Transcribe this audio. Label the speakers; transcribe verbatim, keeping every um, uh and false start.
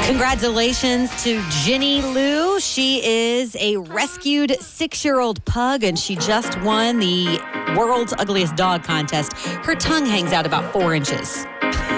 Speaker 1: Congratulations to Ginny Lou. She is a rescued six-year-old pug, and she just won the World's Ugliest Dog contest. Her tongue hangs out about four inches.